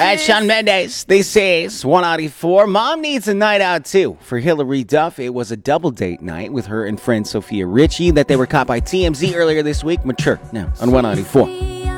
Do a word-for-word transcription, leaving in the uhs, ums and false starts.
That's Shawn Mendes. This is one ninety-four. Mom needs a night out, too. For Hilary Duff, it was a double date night with her and friend Sophia Richie that they were caught by T M Z earlier this week. Mature now on one ninety-four.